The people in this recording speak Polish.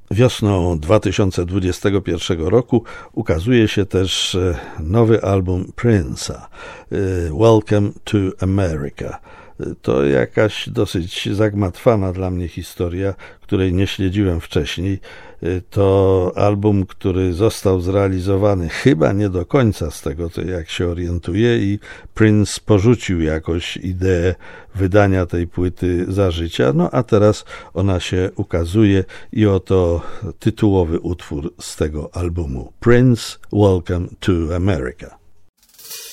Wiosną 2021 roku ukazuje się też nowy album Prince'a, Welcome to America. To jakaś dosyć zagmatwana dla mnie historia, której nie śledziłem wcześniej. To album, który został zrealizowany chyba nie do końca z tego, co jak się orientuję, i Prince porzucił jakoś ideę wydania tej płyty za życia, no a teraz ona się ukazuje i oto tytułowy utwór z tego albumu. Prince, Welcome to America.